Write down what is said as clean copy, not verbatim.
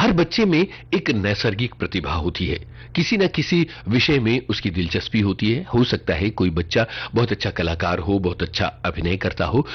हर बच्चे में एक नैसर्गिक प्रतिभा होती है। किसी न किसी विषय में उसकी दिलचस्पी होती है। हो सकता है कोई बच्चा बहुत अच्छा कलाकार हो, बहुत अच्छा अभिनय करता हो,